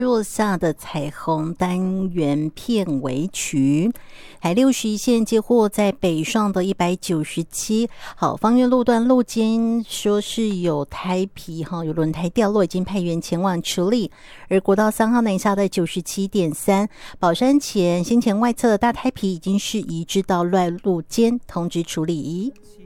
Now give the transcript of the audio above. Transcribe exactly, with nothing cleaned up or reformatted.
落下的彩虹单元片尾曲。台六十一线接获在北上的一百九十七好方圆路段路肩说是有胎皮哈，有轮胎掉落，已经派员前往处理。而国道三号南下的九十七点三宝山前先前外侧的大胎皮已经是移至到乱路间通知处理。